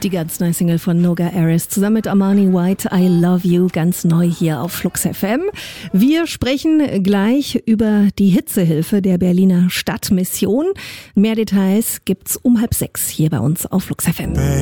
Die ganz neue Single von Noga Erez zusammen mit Armani White, I Love You, ganz neu hier auf Flux FM. Wir sprechen gleich über die Hitzehilfe der Berliner Stadtmission. Mehr Details gibt's um 5:30 hier bei uns auf Flux FM.